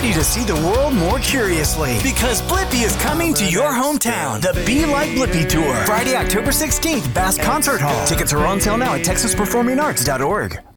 ready to see the world more curiously because Blippi is coming to your hometown. The Be Like Blippi Tour. Friday, October 16th, Bass Concert Hall. Tickets are on sale now at texasperformingarts.org.